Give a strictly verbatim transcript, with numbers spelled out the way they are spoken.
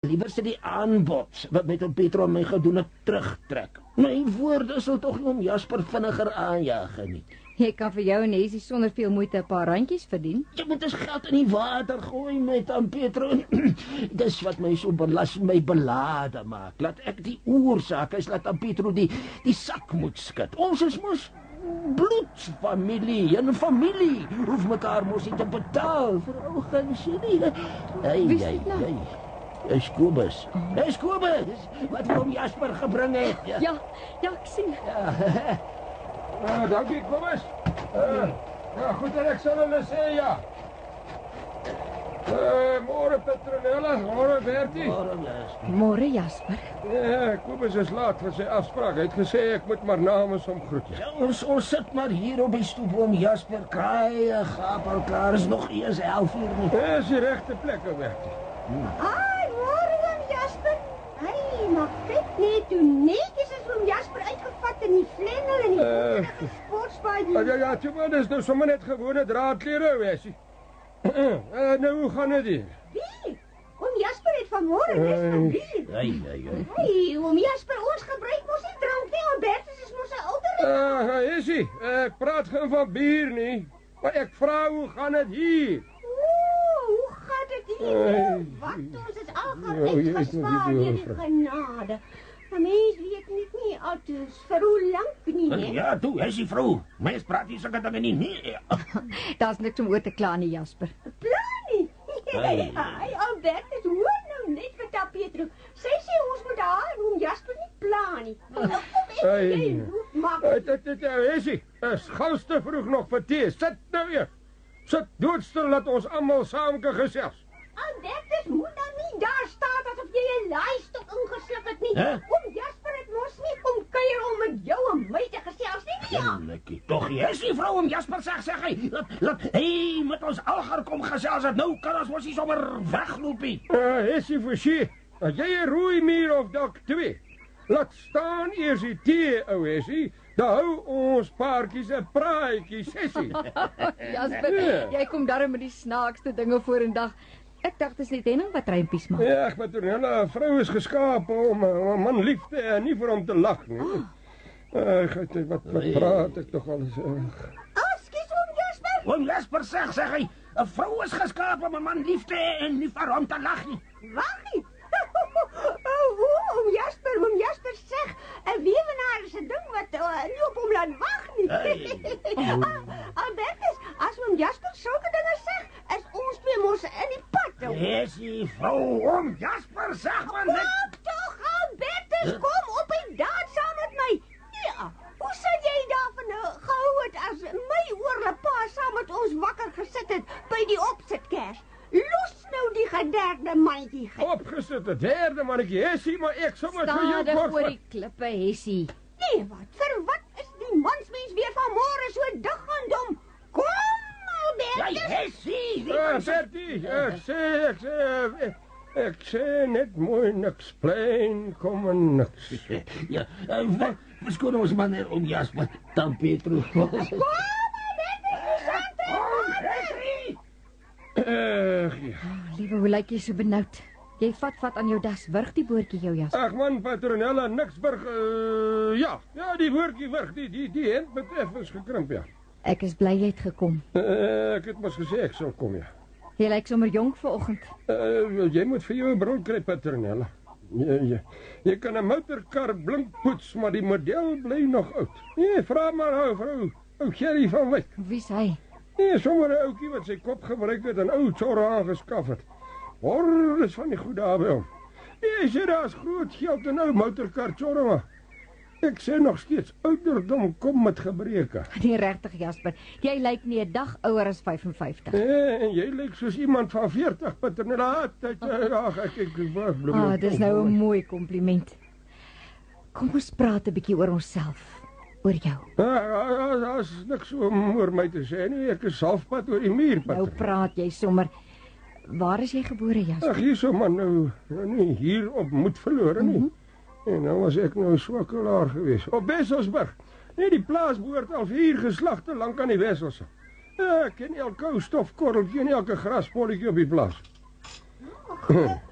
liewer sy die aanbod wat met op Pietro my gedoen het terugtrek. My woorde sal tog nie om Jasper vinniger aanjaag nie. Jy kan vir jou en Hessie sonder veel moeite 'n paar randjies verdien. Jy moet eens geld in die water gooi met aan Pietro. Dis wat my so belas, my belade maak. Laat ek die oorsaak is laat aan Pietro die, die sak moet skud. Ons is mos bloedfamilie en familie. Hoef mekaar mos nie te betaal vir ou gunsie nie. Hey, Wie is hey, dit nou? hey. Dis Kobus. Dis Kobus wat hom Jasper gebring het. Ja. Ja, ja, ek sien. Uh, dankie, Kobus. Uh, ja, goed, en ek sal hulle sê, ja. Uh, môre, Petronella. Môre, Bertie. Môre, Jasper. Ja, Kobus is laat vir sy afspraak. Hy het gesê ek moet maar namens hom groet. Ja. Ja, ons, ons sit maar hier op die stoep om Jasper kraai, gaap al klaar is nog eers elf uur nie. Ja, is die regte plek, Bertie. Ai, môre oom Jasper. Ai, maar kyk net hoe netjies is oom Jasper uitgevat in die flannel en die Eh. uh, sportspaadjie. Ja, ja, ja, toe maar, dis nou sommer net gewone draadklere, Wessie. Uh, nou, hoe gaan dit hier? Wie? Oom Jasper het vanmôre net Ai. van bier. Hey, hey, hey. Hey, oom Jasper, ons gebruik mos nie drank nie. Albertus is mos 'n ouer. Uh, Essie, ek praat geen van bier nie. Maar ek vra, hoe gaan dit hier? Ooh, hoe gaan dit hier? Ai. Wat ons is al gaan Ja, jy is nog uitgespaar nie deur die juffrou. genade. 'n Mens weet net nie altyd vir hoe lank nie, hè? Ja, toe, is die vrou. Mens praat nie sulke dinge nie. Nee. Daar's niks om oor te kla nie, Jasper. Planie. Hey. Ai, Albertus, hoor nou net vir Ta Pietro. Sy sê ons moet haar en oom Jasper nie pla nie. Kom Ai. ek jy roep maak. Uh, dit, dit, uh, Essie, is gans te vroeg nog vir thee. Sit nou eers. Sit doodstil, laat ons almal saam kan gesels. Albertus moet nou nie daar staan asof jy 'n laaistok ingesluk het nie. Hè? Oom Jasper het mos nie kom kuier om met jou en my te gesels nie. Ja. Lekkie, tog is die vrou om Jasper sê, sê hy. Laat, laat, hey, met ons algaar kom gesels het. Nou kan ons mos nie sommer wegloop nie. Uh, Essie, versie, as jy 'n rooi muur of dalk twee, laat staan eers die thee, ou Essie. Dan hou ons paartjies 'n praatjie sessie. Jasper, Ja. jy kom darm met die snaakste dinge vorendag. Ek dink dit is net Henning wat rympies maak. Ja, ek met 'n vrou is geskape om 'n man lief te hê en nie vir hom te lag nie. Ag, uh, wat wat praat ek tog alles. Uh. Ah, skus oom Jasper. Oom Jasper sê, sê hy, 'n vrou is geskaap om 'n man lief te hê en nie vir hom te lag nie. Wag nie. Oh, oom Jasper, oom Jasper sê 'n weewenaar is 'n ding wat uh, nie op hom laat wag nie. Hey. Ah, Albertus, as oom Jasper sulke dinge sê, is ons twee mos in die pad. ou. Is die vrou om Jasper sê maar net. Kom toch, Albertus, kom op en daad saam met my. Ja, hoe sou jy daarvan uh, gehou het as my oorlepa saam met ons wakker gesit het by die opsitkers? Los nou die gederde mandjie. Opgesit, 'n derde mannetjie, Essie, maar ek sommer vir jou Stadig kort. oor die klippe, Hessie. Nee, wat? Vir wat is die mansmens weer vanmôre so dig en dom? Kom, Jy Albertus. is sie. Ah, Bertie, ek sê, ek sê, ek, ek sê net mooi niks, plain kom en niks. Ja, uh, wat, verskoon ons maar net om Jasper, dan Pietro. Kom, Albertus, die sante. Ag, ja. Oh, liewe, hoe lyk jy so benoud? Jy vat vat aan jou das. Wurg die boortjie jou, Jasper. Ag man, Petronella, niks burg, uh, ja, ja, die woordjie wurg, die, die, die hemd betref is gekrimp, ja. Ek is bly jy het gekom. Uh, ek het mos gesê ek sal kom, ja. Jy lyk sommer jonk vanoggend. Uh, jy moet vir jou 'n bril kry, Petronella. Jy, jy, jy kan 'n motorkar blink poets, maar die model bly nog oud. Nee, vra maar ou vrou, ou Gerry van Wyk. Wie's hy? Nee, sommer 'n ouetjie wat sy kop gebruik het en ou tsorre aangeskaf het. Hoor, is van die goed daar by hom. Nee, sê daar's groot geld in ou motorkar tsorre, maar ek sê nog steeds ouderdom kom met gebreke. Nee, regtig, Jasper. Jy lyk nie 'n dag ouer as vyf en vyftig. Nee, en jy lyk soos iemand van veertig, Petronella. Ag, ek ek bloem. Ah, dis nou 'n mooi kompliment. Kom ons praat 'n bietjie oor onsself. Oor jou. Ja, daar's niks om oor my te sê nie. Ek is halfpad oor die muur, Nou Petronella. praat jy sommer. Waar is jy gebore, Jasper? Ag, hierso man, nou, nou nie hier op moed verlore nie. Mm -hmm. En nou was ek nou swakkelaar geweest. Op Wesselsburg. Nee, die plaas behoort al vier geslagte lank aan die Wesselse. Ja, ek ken elke ou stofkorreltjie en elke graspolletjie op die plaas.